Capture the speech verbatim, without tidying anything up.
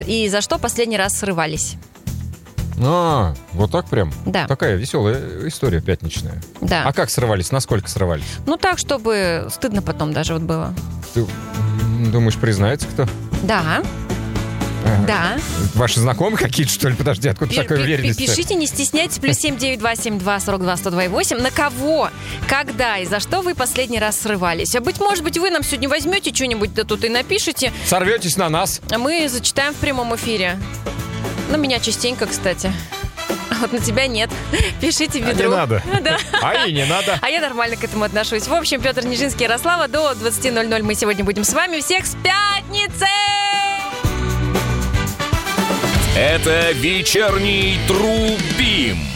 И за что последний раз срывались? А, вот так прям? Да. Такая веселая история пятничная. Да. А как срывались? Насколько срывались? Ну так, чтобы стыдно потом даже вот было. Ты думаешь, признается кто? Да. Ага. Да. Ваши знакомые какие-то, что ли? Подожди, откуда Пи- такая пи- уверенность? Пишите, не стесняйтесь. Плюс семь девять два семь два сорок два сто два восемь. На кого, когда и за что вы последний раз срывались? А быть может быть, вы нам сегодня возьмете что-нибудь да тут и напишите. Сорветесь на нас. А мы зачитаем в прямом эфире. На меня частенько, кстати. А вот на тебя нет. Пишите в А ведро. не надо. Да. А и не надо. А я нормально к этому отношусь. В общем, Петр Нижинский, Ярослава. До двадцати ноль-ноль мы сегодня будем с вами. Всех с пятницей! Это вечерний Трубим.